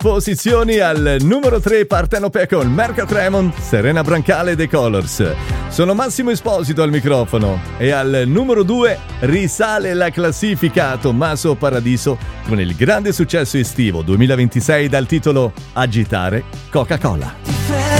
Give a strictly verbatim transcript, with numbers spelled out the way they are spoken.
posizioni. Al numero tre Partenopea con Marco Cremon, Serena Brancale, The Colors. Sono Massimo Esposito al microfono e al numero due risale la classifica Tommaso Paradiso con il grande successo estivo duemilaventisei dal titolo Agitare Coca-Cola.